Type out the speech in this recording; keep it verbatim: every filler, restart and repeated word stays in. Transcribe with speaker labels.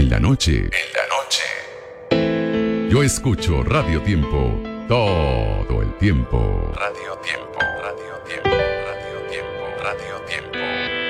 Speaker 1: En la noche. En la noche. Yo escucho Radio Tiempo todo el tiempo. Radio Tiempo, Radio Tiempo, Radio Tiempo, Radio Tiempo.